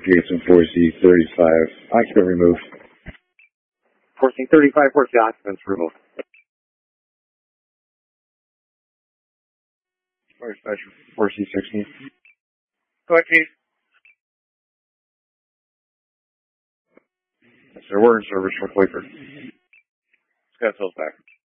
Jason 4C35. Occupant removed. 4C35, 4C occupants removed. Fire Special 4C16. Go ahead, Chief. Yes, sir, we're in service for Quaker. Scottsville's back.